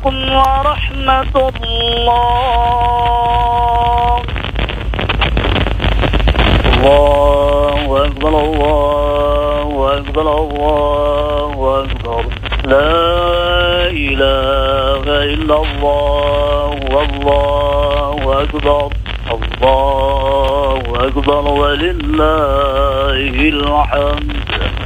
عليكم ورحمة الله. الله أكبر الله أكبر الله أكبر لا إله إلا الله والله أكبر الله أكبر ولله الحمد.